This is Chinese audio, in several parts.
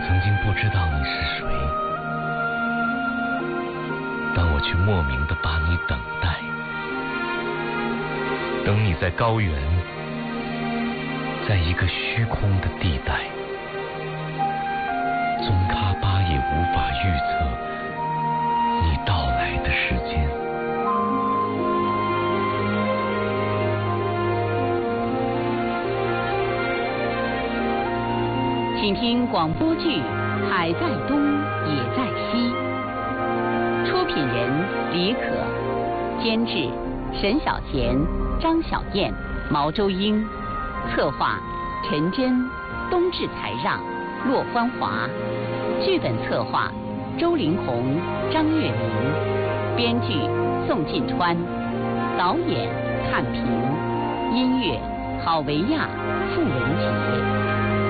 曾经不知道你是谁，当我却莫名地把你等待，等你在高原，在一个虚空的地带，宗喀巴也无法预测你到来的时间。 请听广播剧《海在东，也在西》，出品人李可，监制沈小贤、张小燕、毛周英，策划陈真、冬至才让、骆欢华，剧本策划周凌红、张月明，编剧宋晋川，导演汉平，音乐郝维亚、傅文杰。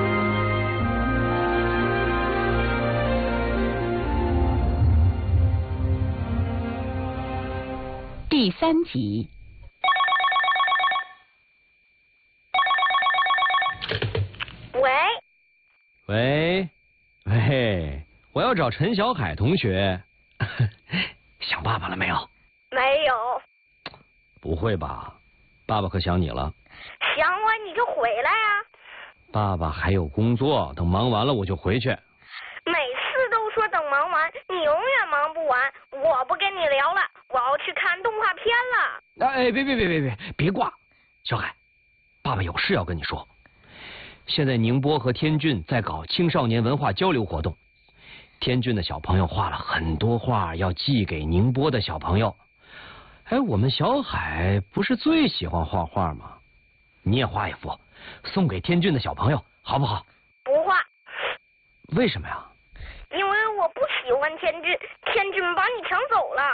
第3集。 喂，我要找陈小海同学。想爸爸了没有？ 没有。 不会吧？爸爸可想你了。 想我你就回来啊。 爸爸还有工作，等忙完了我就回去。 每次都说等忙完，你永远忙不完。我不跟你聊了，我要去看动画片了。 哎，别挂，小海，爸爸有事要跟你说。现在宁波和天津在搞青少年文化交流活动，天津的小朋友画了很多画要寄给宁波的小朋友。哎，我们小海不是最喜欢画画吗？你也画一幅送给天津的小朋友好不好？ 不画。 为什么呀？ 因为我不喜欢天津，天津把你抢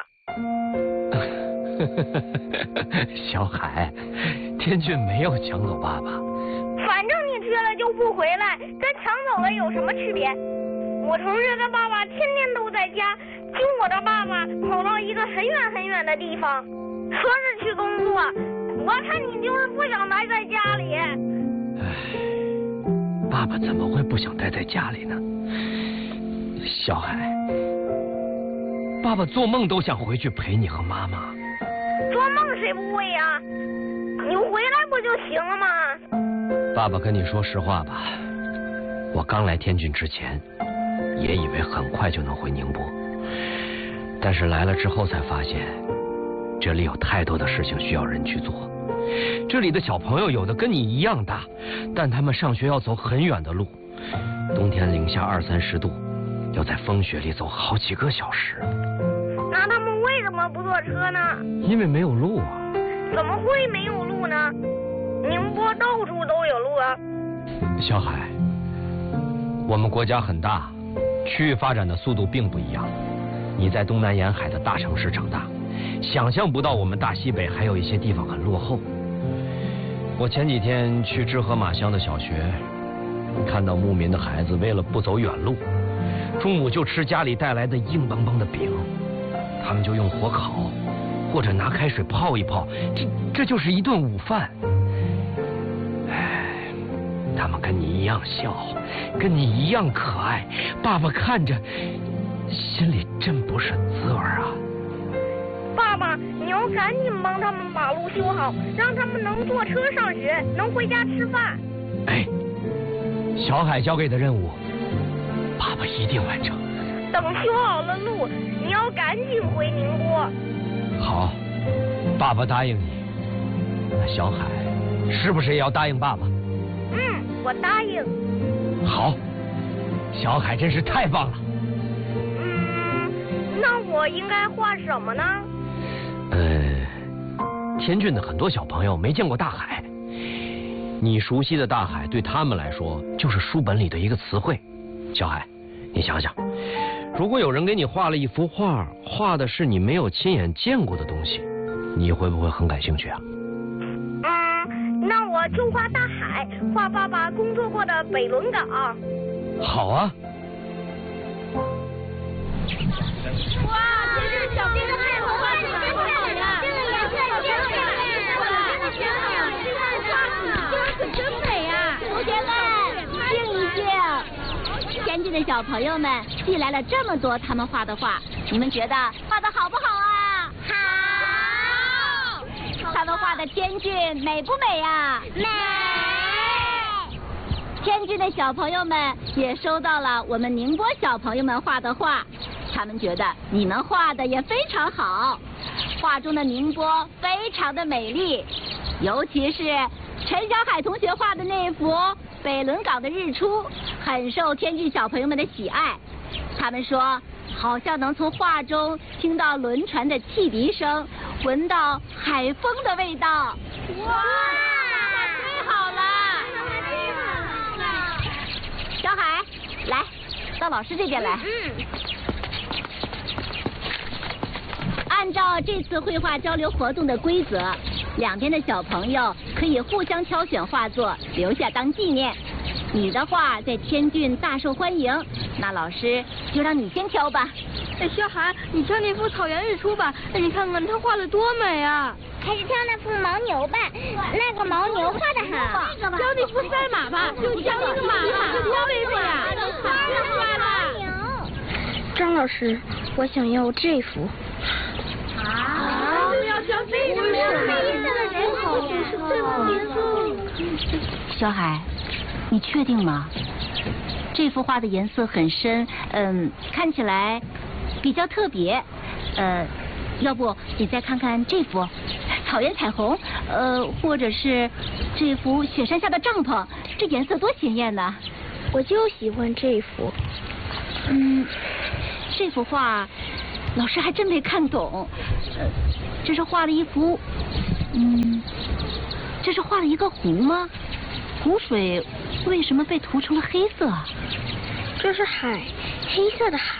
走了。 小海，天津没有抢走爸爸。 反正你去了就不回来，跟抢走了有什么区别？我同学的爸爸天天都在家，就我的爸爸跑到一个很远很远的地方，说是去工作。我看你就是不想待在家里。 唉，爸爸怎么会不想待在家里呢？小海，爸爸做梦都想回去陪你和妈妈。 做梦谁不会呀？你回来不就行了吗？ 爸爸跟你说实话吧，我刚来天津之前，也以为很快就能回宁波，但是来了之后才发现，这里有太多的事情需要人去做。这里的小朋友有的跟你一样大，但他们上学要走很远的路，冬天零下20-30度，要在风雪里走好几个小时。 那他们为什么不坐车呢？ 因为没有路啊。 怎么会没有路呢？宁波到处都有路啊。 小海，我们国家很大，区域发展的速度并不一样。你在东南沿海的大城市长大，想象不到我们大西北还有一些地方很落后。我前几天去支河马乡的小学，看到牧民的孩子为了不走远路，中午就吃家里带来的硬邦邦的饼，他们就用火烤，或者拿开水泡一泡，这就是一顿午饭。他们跟你一样笑，跟你一样可爱，爸爸看着心里真不是滋味啊。 爸爸，你要赶紧帮他们把路修好，让他们能坐车上学，能回家吃饭。 哎，小海交给的任务，爸爸一定完成。 等修好了路，你要赶紧回宁波。 好，爸爸答应你。那小海是不是也要答应爸爸？ 我答应。 好，小海真是太棒了。 那我应该画什么呢？ 天津的很多小朋友没见过大海，你熟悉的大海对他们来说就是书本里的一个词汇。小海，你想想，如果有人给你画了一幅画，画的是你没有亲眼见过的东西，你会不会很感兴趣啊？ 那我就画大海，画爸爸工作过的北仑港。 好啊。 哇，这是小编的太好画的，真漂亮！这个颜色真漂亮，真的真好，这个画的可真美啊！ 同学们，静一静，现天津的小朋友们寄来了这么多他们画的画，你们觉得画的好不好啊？好。他们画的天津美不美啊？美。天津的小朋友们也收到了我们宁波小朋友们画的画，他们觉得你们画的也非常好，画中的宁波非常的美丽，尤其是陈小海同学画的那幅北仑港的日出，很受天津小朋友们的喜爱。他们说，好像能从画中听到轮船的汽笛声，闻到海风的味道。哇，太好了！小海，来，到老师这边来。按照这次绘画交流活动的规则，两边的小朋友可以互相挑选画作，留下当纪念。你的画在天津大受欢迎，那老师就让你先挑吧。 小海，你挑那幅草原日出吧，你看看它画的多美啊！ 还是挑那幅牦牛吧，那个牦牛画的好。 挑那幅赛马吧，就挑那个马吧，多美美呀！帅了！ 张老师，我想要这幅。 要挑这幅小海，你确定吗？这幅画的颜色很深，看起来比较特别。要不你再看看这幅草原彩虹，或者是这幅雪山下的帐篷，这颜色多鲜艳呢！ 我就喜欢这幅。 这幅画老师还真没看懂。这是画了一幅，这是画了一个湖吗？湖水为什么被涂成了黑色？ 这是海，黑色的海。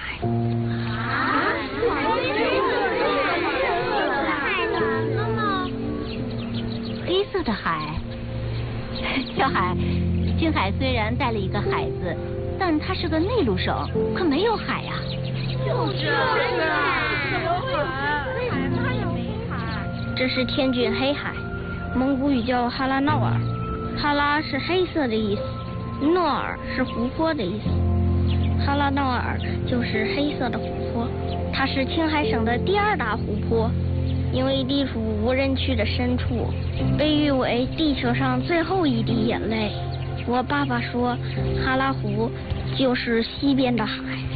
黑色的海。小海，青海虽然带了一个海字，但它是个内陆省，可没有海呀。 就是怎么会有海有海？ 这是天津黑海，蒙古语叫哈拉闹尔。哈拉是黑色的意思，诺尔是湖泊的意思。哈拉闹尔就是黑色的湖泊，它是青海省的第2大湖泊，因为地处无人区的深处，被誉为地球上最后一滴眼泪。我爸爸说，哈拉湖就是西边的海。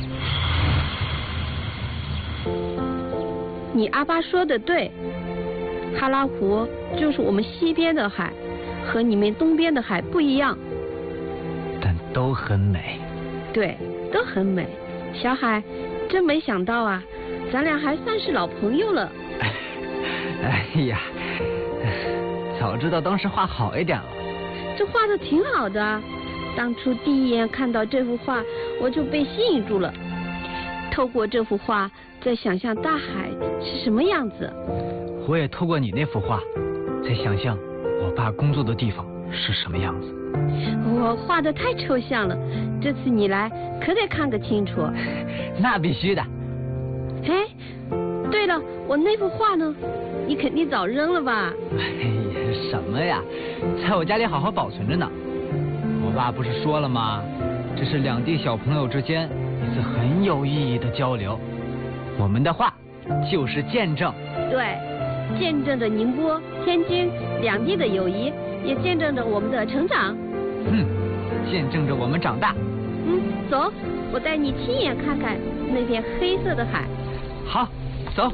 你阿爸说的对，哈拉湖就是我们西边的海，和你们东边的海不一样， 但都很美。 对，都很美。小海，真没想到啊，咱俩还算是老朋友了。 哎呀，早知道当时画好一点了。 这画的挺好的啊，当初第一眼看到这幅画，我就被吸引住了。透过这幅画，在想象大海是什么样子。 我也透过你那幅画，在想象我爸工作的地方是什么样子。 我画的太抽象了，这次你来可得看个清楚。 那必须的。 哎，对了，我那幅画呢？你肯定早扔了吧？ 哎呀，什么呀，在我家里好好保存着呢。我爸不是说了吗？这是两地小朋友之间一次很有意义的交流。我们的画就是见证。 对，见证着宁波、天津两地的友谊，也见证着我们的成长。 见证着我们长大。 走，我带你亲眼看看那片黑色的海。 好，走。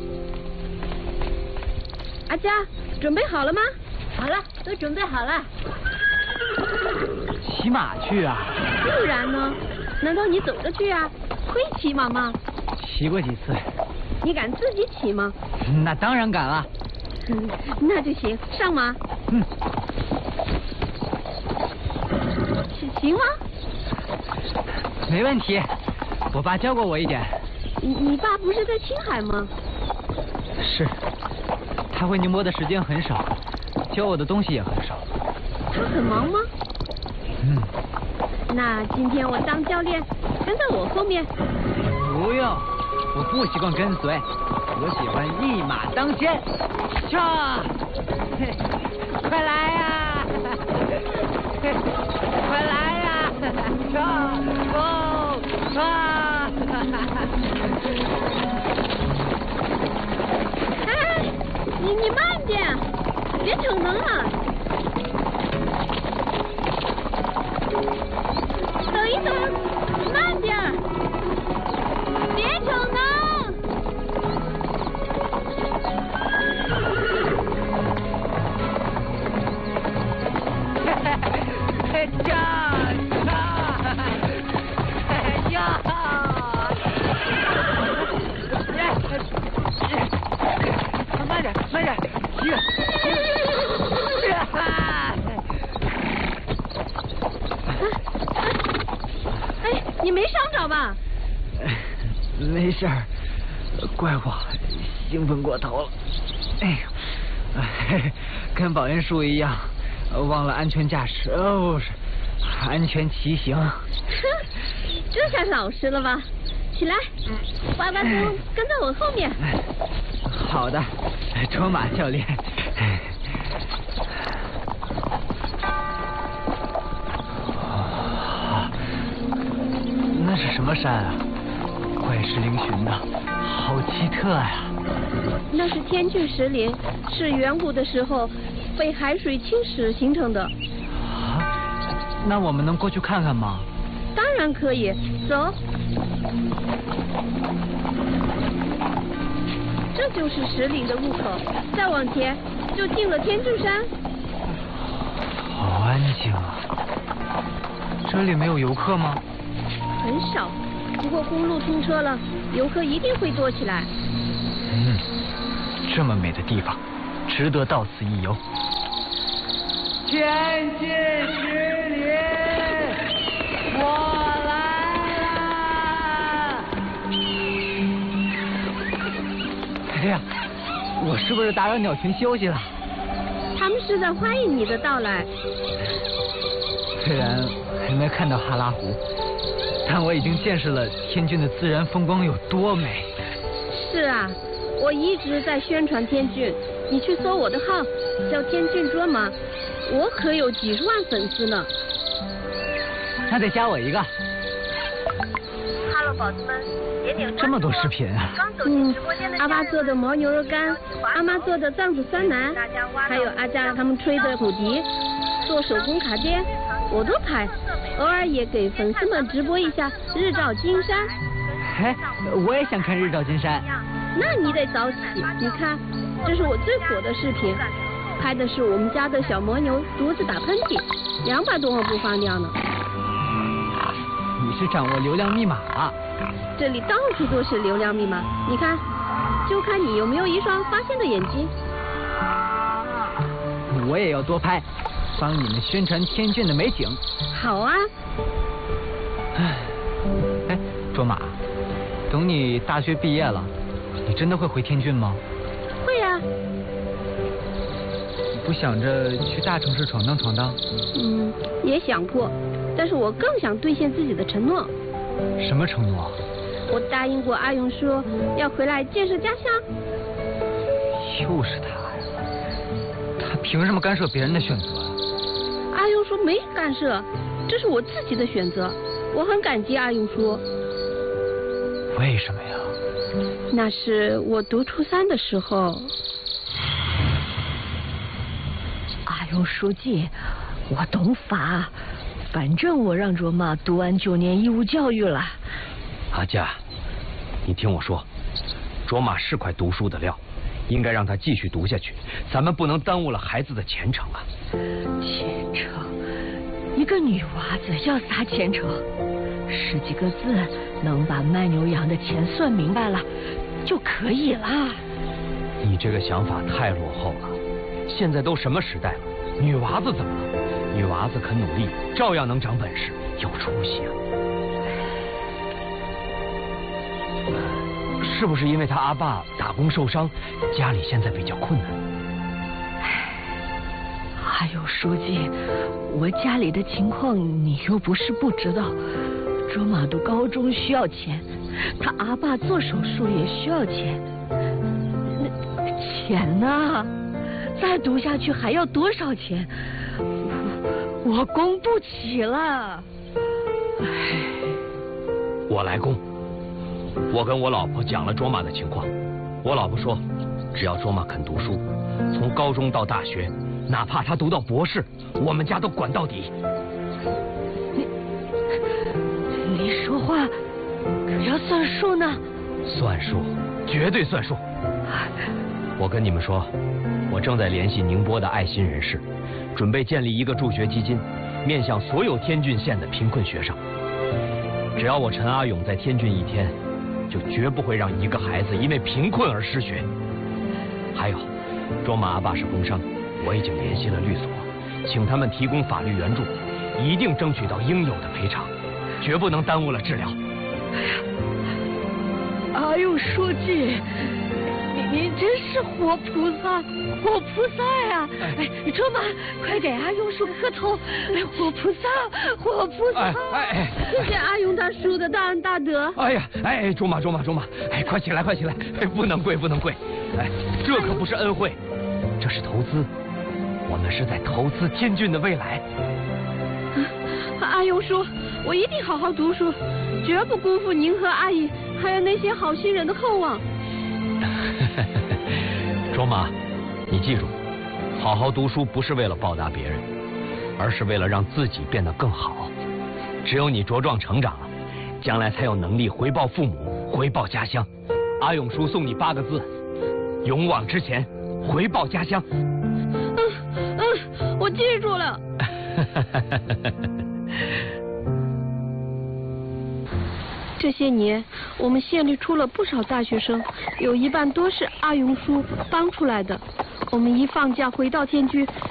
阿佳，准备好了吗？ 好了，都准备好了。 骑马去啊？ 不然呢？难道你走着去啊？会骑马吗？ 骑过几次。 你敢自己骑吗？ 那当然敢了。 那就行，上马。行吗？ 没问题，我爸教过我一点。 你爸不是在青海吗？ 是，他回宁波的时间很少，教我的东西也很少。 他很忙吗？那今天我当教练，跟在我后面。 不用，我不习惯跟随，我喜欢一马当先。驾！快来呀！快来呀！驾！哦！ 别逞能啊！等一等，慢点儿，别逞能。 慢点， 哎，你没伤着吧？ 没事儿，怪我兴奋过头了。哎呦，跟保恩叔一样，忘了安全驾驶，不是安全骑行。 这下老实了吧？起来，爸爸跟在我后面。 好的，卓玛教练。那是什么山啊？怪石嶙峋的，好奇特呀！ 那是天峻石林，是远古的时候被海水侵蚀形成的。 那我们能过去看看吗？ 当然可以，走。这就是石岭的入口，再往前就进了天峻山。 好安静啊！这里没有游客吗？ 很少，不过公路通车了，游客一定会多起来。 这么美的地方，值得到此一游。天峻石林，我来啦！哎呀，我是不是打扰鸟群休息了？ 他们是在欢迎你的到来。 虽然还没看到哈拉湖，但我已经见识了天峻的自然风光有多美。 是啊，我一直在宣传天峻，你去搜我的号，叫天峻卓玛，我可有几十万粉丝呢。 那得加我一个。 哈喽，宝子们，点点这么多视频啊！ 阿爸做的牦牛肉干，阿妈做的藏子酸奶，还有阿佳他们吹的骨笛，做手工卡片，我都拍，偶尔也给粉丝们直播一下日照金山。 哎，我也想看日照金山。 那你得早起，你看，这是我最火的视频，拍的是我们家的小牦牛独自打喷嚏，200多万播放量呢。 你是掌握流量密码了。 这里到处都是流量密码，你看，就看你有没有一双发现的眼睛。 我也要多拍，帮你们宣传天峻的美景。 好啊。 哎，卓玛，等你大学毕业了，你真的会回天峻吗？ 会啊。 不想着去大城市闯荡闯荡？ 也想过，但是我更想兑现自己的承诺。 什么承诺？ 我答应过阿勇说要回来建设家乡。 就是他呀，他凭什么干涉别人的选择？ 阿勇说没干涉，这是我自己的选择，我很感激阿勇说。 为什么呀？ 那是我读初3的时候。 阿勇书记，我懂法，反正我让卓玛读完9年义务教育了。 阿佳，你听我说，卓玛是块读书的料，应该让她继续读下去，咱们不能耽误了孩子的前程啊。 前程？一个女娃子要啥前程？10几个字能把卖牛羊的钱算明白了就可以了。 你这个想法太落后了，现在都什么时代了，女娃子怎么了？女娃子肯努力，照样能长本事，有出息啊。是不是因为他阿爸打工受伤，家里现在比较困难？ 还有书记，我家里的情况你又不是不知道。卓玛读高中需要钱，他阿爸做手术也需要钱。钱呢？再读下去还要多少钱？我供不起了。 我来供。我跟我老婆讲了卓玛的情况，我老婆说， 只要卓玛肯读书，从高中到大学，哪怕他读到博士，我们家都管到底。 你说话可要算数呢。 算数，绝对算数。我跟你们说，我正在联系宁波的爱心人士，准备建立一个助学基金，面向所有天郡县的贫困学生。只要我陈阿勇在天郡一天，就绝不会让一个孩子因为贫困而失学。还有，卓玛阿爸是工伤，我已经联系了律所，请他们提供法律援助，一定争取到应有的赔偿，绝不能耽误了治疗。 阿勇书记，你真是活菩萨，活菩萨呀！哎，卓玛，快给阿勇叔磕头！哎，活菩萨，活菩萨！ 谢谢阿勇大叔的大恩大德。 哎呀，哎，卓玛，哎，快起来，快起来！哎，不能跪，不能跪！哎，这可不是恩惠，这是投资，我们是在投资天郡的未来。 阿勇叔，我一定好好读书，绝不辜负您和阿姨还有那些好心人的厚望。 卓玛，你记住，好好读书不是为了报答别人，而是为了让自己变得更好。只有你茁壮成长了，将来才有能力回报父母，回报家乡。阿勇叔送你8个字：勇往直前，回报家乡。 我记住了。这些年，我们县里出了不少大学生，有一半多是阿勇叔帮出来的。我们一放假回到天郡，